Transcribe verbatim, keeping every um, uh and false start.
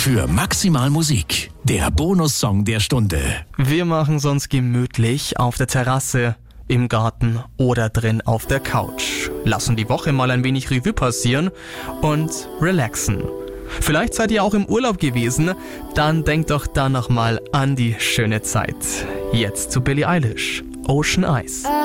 für Maximal Musik, der Bonussong der Stunde. Wir machen sonst gemütlich auf der Terrasse, im Garten oder drin auf der Couch. Lassen die Woche mal ein wenig Revue passieren und relaxen. Vielleicht seid ihr auch im Urlaub gewesen, dann denkt doch da nochmal an die schöne Zeit. Jetzt zu Billie Eilish, Ocean Eyes.